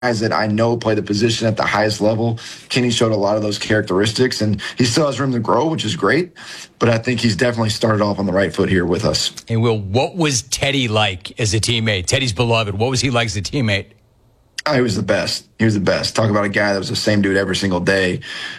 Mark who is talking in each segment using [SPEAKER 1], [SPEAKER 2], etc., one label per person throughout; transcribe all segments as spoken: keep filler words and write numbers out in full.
[SPEAKER 1] that I know play the position at the highest level. Kenny showed a lot of those characteristics, and he still has room to grow, which is great. But I think he's definitely started off on the right foot here with us.
[SPEAKER 2] And Will, what was Teddy like as a teammate? Teddy's beloved. What was he like as a teammate?
[SPEAKER 1] Oh, he was the best. He was the best. Talk about a guy that was the same dude every single day.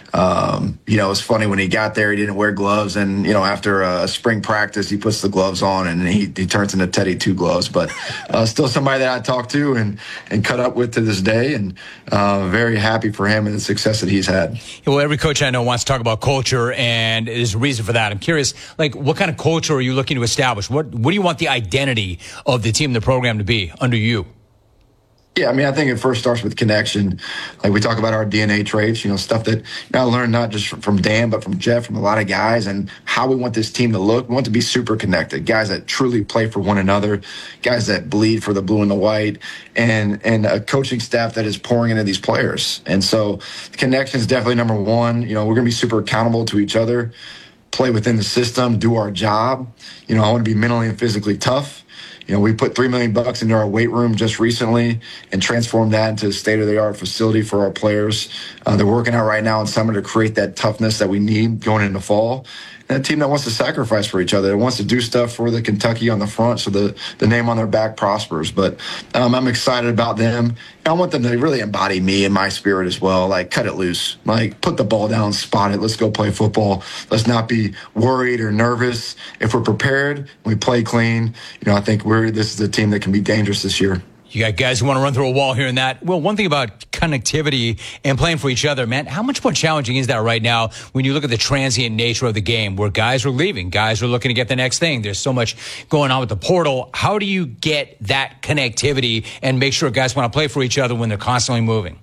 [SPEAKER 1] Um, you know, it was funny when he got there, he didn't wear gloves. And, you know, after a spring practice, he puts the gloves on and he, he turns into Teddy Two Gloves. But uh, still somebody that I talk to and, and cut up with to this day. And uh, very happy for him and the success that he's had.
[SPEAKER 2] Well, every coach I know wants to talk about culture, and there's a reason for that. I'm curious, like, what kind of culture are you looking to establish? What, what do you want the identity of the team, the program to be under you?
[SPEAKER 1] Yeah, I mean, I think it first starts with connection. Like we talk about our D N A traits, you know, stuff that you know, I learned not just from Dan, but from Jeff, from a lot of guys, and how we want this team to look. We want to be super connected, guys that truly play for one another, guys that bleed for the blue and the white, and and a coaching staff that is pouring into these players. And so connection is definitely number one. You know, we're going to be super accountable to each other, play within the system, do our job. You know, I want to be mentally and physically tough. You know, we put three million bucks into our weight room just recently and transformed that into a state-of-the-art facility for our players. Uh, they're working out right now in summer to create that toughness that we need going into fall. And a team that wants to sacrifice for each other, that wants to do stuff for the Kentucky on the front so the, the name on their back prospers. But um, I'm excited about them. I want them to really embody me and my spirit as well. Like, cut it loose. Like, put the ball down, spot it. Let's go play football. Let's not be worried or nervous. If we're prepared, we play clean. You know, I think we're this is a team that can be dangerous this year.
[SPEAKER 2] You got guys who want to run through a wall here and that. Well, one thing about connectivity and playing for each other, man, how much more challenging is that right now when you look at the transient nature of the game where guys are leaving, guys are looking to get the next thing. There's so much going on with the portal. How do you get that connectivity and make sure guys want to play for each other when they're constantly moving?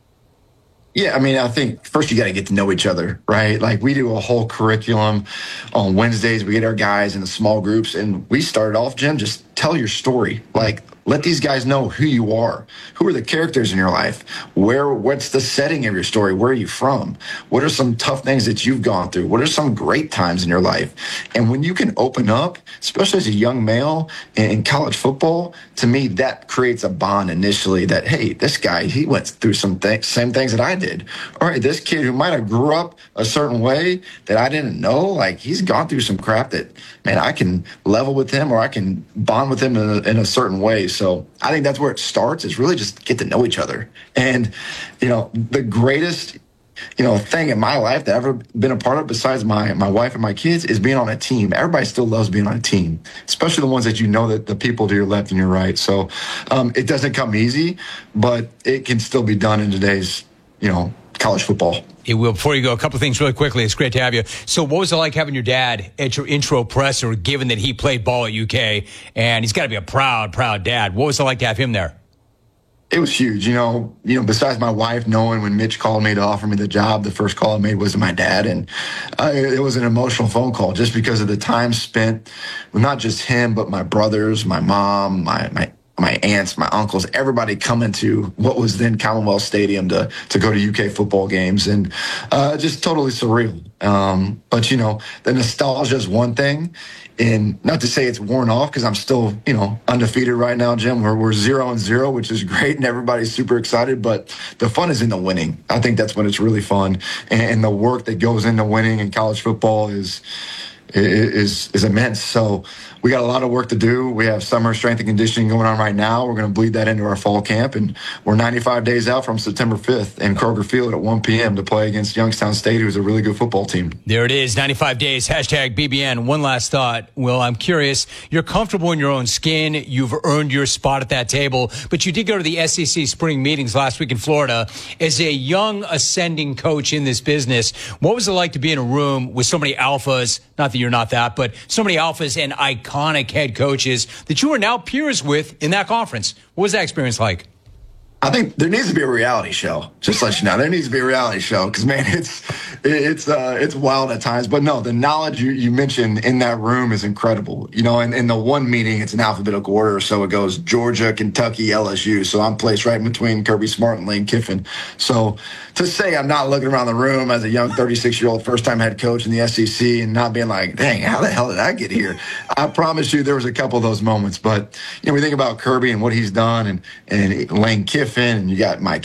[SPEAKER 1] Yeah, I mean, I think first you got to get to know each other, right? Like we do a whole curriculum on Wednesdays. We get our guys into small groups, and we started off, Jim, just tell your story. Like, let these guys know who you are. Who are the characters in your life? Where? What's the setting of your story? Where are you from? What are some tough things that you've gone through? What are some great times in your life? And when you can open up, especially as a young male in college football, to me, that creates a bond initially that, hey, this guy, he went through some th- same things that I did. All right, this kid who might have grew up a certain way that I didn't know, like he's gone through some crap that, man, I can level with him or I can bond with him in a, in a certain way. So I think that's where it starts, is really just get to know each other. And, you know, the greatest, you know, thing in my life that I've ever been a part of besides my, my wife and my kids is being on a team. Everybody still loves being on a team, especially the ones that you know, that the people to your left and your right. So um, it doesn't come easy, but it can still be done in today's, you know, college football.
[SPEAKER 2] It will. Before you go, a couple of things really quickly. It's great to have you. So what was it like having your dad at your intro presser, given that he played ball at U K, and he's got to be a proud, proud dad? What was it like to have him there?
[SPEAKER 1] It was huge. You know, you know, besides my wife knowing when Mitch called me to offer me the job, the first call I made was to my dad. And uh, it was an emotional phone call just because of the time spent with not just him, but my brothers, my mom, my, my, my aunts, my uncles, everybody coming to what was then Commonwealth Stadium to, to go to U K football games. And uh, just totally surreal. Um, but, you know, the nostalgia is one thing. And not to say it's worn off, because I'm still, you know, undefeated right now, Jim. We're, we're zero and zero, which is great, and everybody's super excited. But the fun is in the winning. I think that's when it's really fun. And, and the work that goes into winning in college football is is is immense. So we got a lot of work to do. We have summer strength and conditioning going on right now. We're going to bleed that into our fall camp, and we're ninety-five days out from September fifth in Kroger Field at one p.m. to play against Youngstown State, who's a really good football team.
[SPEAKER 2] There it is, ninety-five days, hashtag B B N. One last thought. Will, I'm curious, you're comfortable in your own skin. You've earned your spot at that table, but you did go to the S E C spring meetings last week in Florida. As a young ascending coach in this business, what was it like to be in a room with so many alphas, not that you're not that, but so many alphas and iconic head coaches that you are now peers with in that conference? What was that experience like?
[SPEAKER 1] I think there needs to be a reality show. Just to let you know, there needs to be a reality show because, man, it's it's uh, it's wild at times, but no, the knowledge you, you mentioned in that room is incredible. You know, in, in the one meeting, it's in alphabetical order, so it goes Georgia, Kentucky, L S U. So I'm placed right in between Kirby Smart and Lane Kiffin. So to say I'm not looking around the room as a young thirty-six year old first time head coach in the S E C and not being like, dang, how the hell did I get here? I promise you, there was a couple of those moments. But you know, we think about Kirby and what he's done, and and Lane Kiffin, and you got Mike